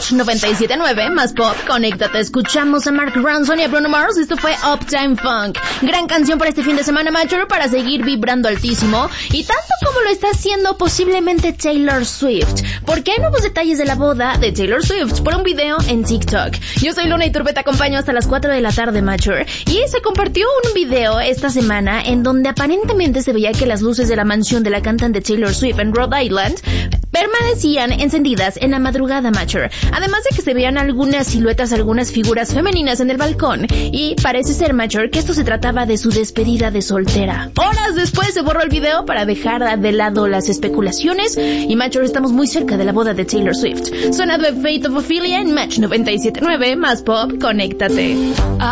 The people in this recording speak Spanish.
Match 97.9, más pop, conéctate. Escuchamos a Mark Ronson y a Bruno Mars. Esto fue Uptime Funk. Gran canción para este fin de semana, Matcher, para seguir vibrando altísimo. Y tanto como lo está haciendo posiblemente Taylor Swift. Porque hay nuevos detalles de la boda de Taylor Swift por un video en TikTok. Yo soy Luna Iturbe, te acompaño hasta las 4 de la tarde, Matcher. Y se compartió un video esta semana en donde aparentemente se veía que las luces de la mansión de la cantante Taylor Swift en Rhode Island permanecían encendidas en la madrugada, Matcher. Además de que se veían algunas siluetas, algunas figuras femeninas en el balcón. Y parece ser, Matcher, que esto se trataba de su despedida de soltera. Horas después se borró el video para dejar de lado las especulaciones. Y, Matcher, estamos muy cerca de la boda de Taylor Swift. Suena The Fate of Ophelia en Match 97.9, más pop, conéctate.